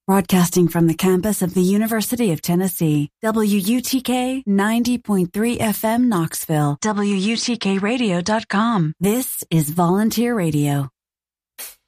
Broadcasting from the campus of the University of Tennessee, WUTK 90.3 FM Knoxville, WUTKradio.com. This is Volunteer Radio.